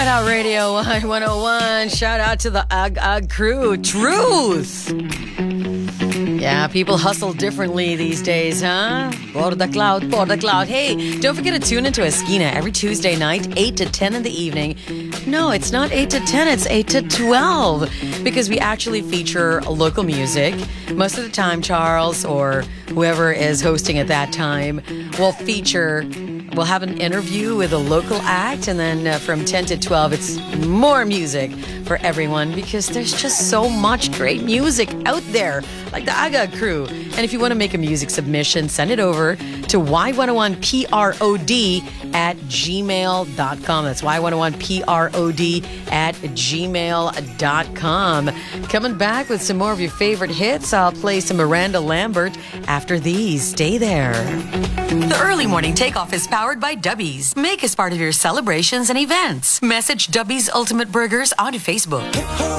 Hideout Radio 101. Shout out to the Ug crew. Truth. Yeah, people hustle differently these days, huh? Por the cloud, por the cloud. Hey, don't forget to tune into Esquina every Tuesday night, 8 to 10 in the evening. No, it's not 8 to 10, it's 8 to 12. Because we actually feature local music. Most of the time, Charles or whoever is hosting at that time will we'll have an interview with a local act, and then from 10 to 12, it's more music for everyone because there's just so much great music out there, like the Aga crew. And if you want to make a music submission, send it over to y101prod@gmail.com. That's y101prod@gmail.com. Coming back with some more of your favorite hits. I'll play some Miranda Lambert after these. Stay there. The early morning takeoff is powered by Dubby's. Make us part of your celebrations and events. Message Dubby's Ultimate Burgers onto Facebook.